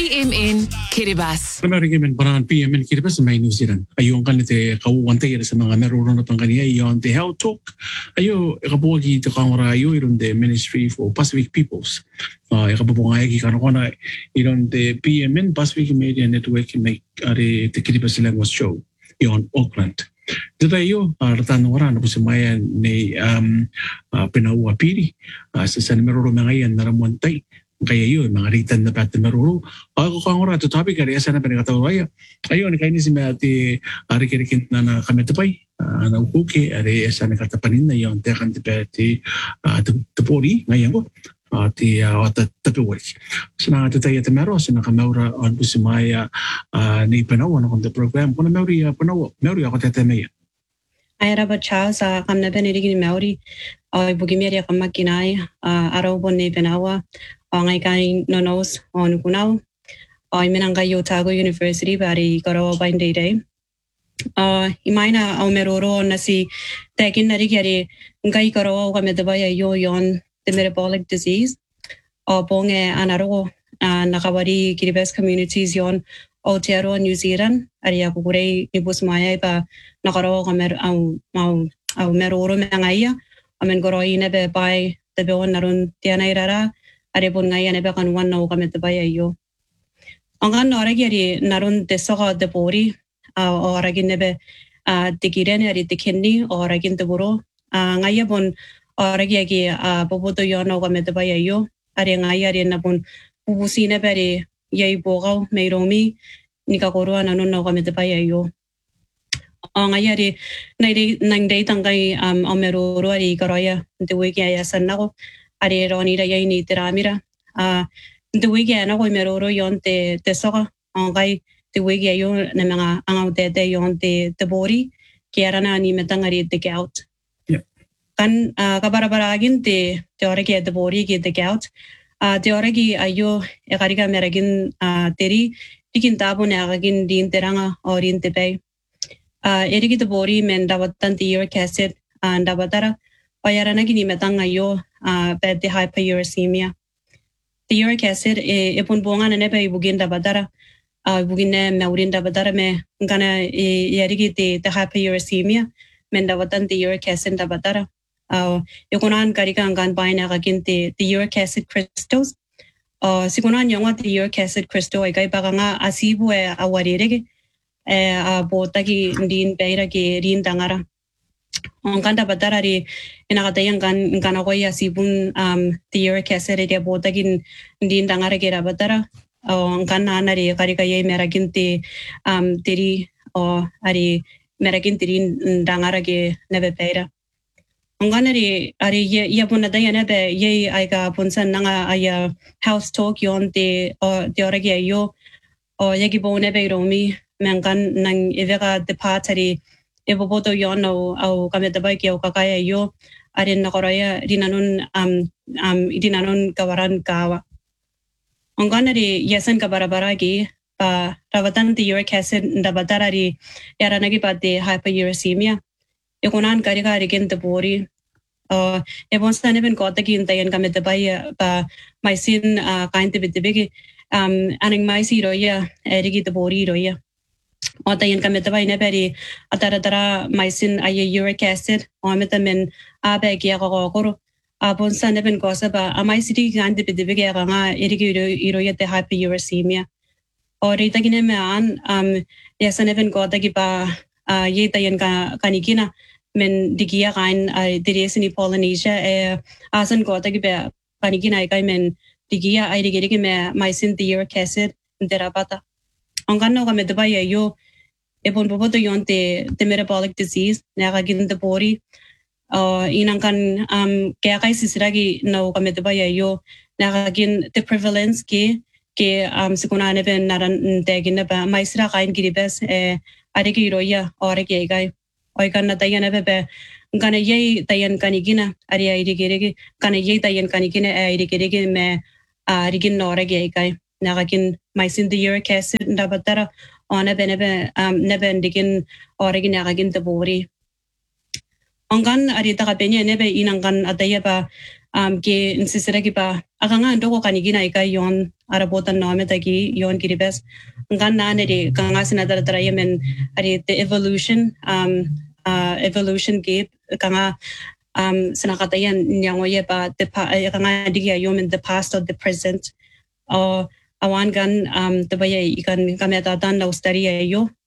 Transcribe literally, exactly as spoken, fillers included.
P M N Kiribati. Primary men baran P M N Kiribati may New Zealand. Ayun kan ite kawante sa mga naroon na kaniya yon the health talk. Ayo ikabugi ito kangura ayo iron the Ministry for Pacific Peoples. Uh, ikabubuhay ki kanokona iron the P M N Pacific Media Network make are the Kiribati language show yon Auckland. Dito ayo ratan wala na po sa maya ni um uh, pinawa piri uh, sa San Meroro ngayon naramuantay. Kaya yun, mga ritan na pati maruro. Ako kang oras, ito topic, kaya sana pinagkatawaya. Ayun, kaya ni si Mati, ari-kirikint na na kami tapay, na ukuki, ari sana katapanin na yun, tiya kan tipeti, tapori, ngayon ko, ti tapiwari. Sana nga tayo tamero, sana kamaura, on po si Maya, ni panawa, na kong program, kung na Mauri, panawa, Mauri ako tatamaya. Ay rabat siya sa kam na benirigin ni Mauri, ay bugimiri ako magkinay, araw po ni panawa, ang ay kain nonos on kunaw ay Minangkabau Otago University bari karo bain day day uh imaina au meroro na si tekin na rigari ngai karo kami dabaya yo yon the metabolic disease o ponge anaro uh, nakawari Kiribati communities yon Aotearoa New Zealand ari apure ibus maya pa nakaro kami au mau au meroro mangaya amen goro ine be bai the bon narun tiana irara are pun ngayon ebe kan wan na kami tabaya yo. Ang kan oragi narun tesoka de pori oragi nebe tikiren ari tikhenni oragi teburo ngayon pun oragi agi popoto yo na kami tabaya yo. Are ngayon na pun pupusi nebe ari yay bogaw mayromi nikakuruan na nun na kami tabaya yo. Ang ngayon ari nai nang day tangkay um ameruro ari karoya dewe kaya san nako. Ari roni ra yai ni tiramira a the weekend ako meroro yon te te soka ang kai te weekend yo na mga ang te te yon te te bori kaya na ni metangari te out kan kabarabaragin te te ore ke te bori ke te out a te ore ki ayo e karika meragin teri tikin tabo na agin din teranga orin te pe a eri ki te bori men dawatan te uric acid and dabatara Oyara na gini metang ayo uh, pet the hyperuricemia. The uric acid e ipun buangan na nebe ibugin dabadara uh, ibugin na maurin dabadara me ngana e yarigi the the hyperuricemia men dawatan the uric acid dabadara. Uh, ikunan karika angkan pain na kakin the the uric acid crystals. Uh, sikunan yung the uric acid crystal ay kay baka nga asibu e awarirege e uh, botagi din peira ki rin tangara. Ang kanda batarari inakatayang kan kana ko ya sibun um the uric acid dia botagin din dangara kera batara ang kana nari kari kaya meragin ti um tiri o ari meragin tiri dangara ke nebe peira ang kanari ari ya pun nadaya nebe ye ay ka punsan nga ay house talk yon ti o ti ora ke yo o yagi bo nebe romi mangkan nang iveka de patari Iboboto yon au au kami tabay kiyo kakaya yo arin nakoraya dinanun um um dinanun kawaran kawa. Ang ganari yasan kabarabaragi pa rawatan ti uric acid ndabatarari yara nagi pati hyperuricemia. Ikunan kari kari kinte puri. Uh, ebon sa neben kota kintayan kami tabay pa maisin uh, kain tibitibigi um aning maisi roya erigi tabori roya. O tayin kami tabay na peri atara-tara maisin ay uric acid o amitamin abe kaya kakokoro. Apon sa neben kosa ba amay siri kandi pidibig kaya nga irigi iroyate hyperuricemia. O rita ginemaan um yasa neben kota gipa uh, ye tayin ka kanikina men digiya kain ay diresi ni Polynesia e asan kota gipa kanikina ay kay men digiya ay digirigi me maisin the uric acid derapata. Ang kano kami tabay yo ipon popoto yon te the metabolic disease na kagin the body uh inang kan um kaya kay sisiragi no kami tabay yo na kagin the prevalence ke ke um sikunane ben naran tegin na ba may sira kain Kiribati eh ari ki roya ore ke gay oy kan na tayan na be ngana yey tayan kanigina ari ay digirigi kana yey tayan kanigina ay digirigi me ari gin ore ke gay na kagin maisin the uric acid ndabatara ona benebe um neben digin origin agin the bori. Angkan arita kapenya nebe inangkan ataya pa um ge insisira ki ba akanga ndo ko kanigi na ika yon arabotan nome tagi yon kiribes ngan na ne de kanga sinadara tara yemen ari the evolution um uh evolution ge kanga um sinakatayan nyangwa ye ba the kanga digia yomen the past or the present or awan gan um the baye ikan kameta dan na ustari yo